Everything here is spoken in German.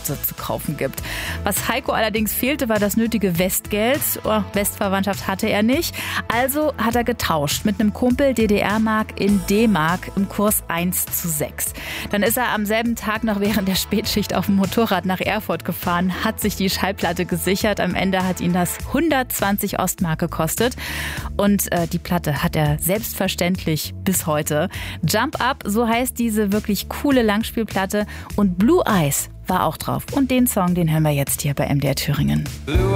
Produkte zu kaufen gibt. Was Heiko allerdings fehlte, war das nötige Westgeld. Westverwandtschaft hatte er nicht. Also hat er getauscht mit einem Kumpel DDR-Mark in D-Mark im Kurs 1:6. Dann ist er am selben Tag noch während der Spätschicht auf dem Motorrad nach Erfurt gefahren, hat sich die Schallplatte gesichert. Am Ende hat ihn das 120 Ostmark gekostet. Und die Platte hat er selbstverständlich bis heute. Jump Up, so heißt diese wirklich coole Langspielplatte. Und Blue Eyes war auch drauf. Und den Song, den hören wir jetzt hier bei MDR Thüringen.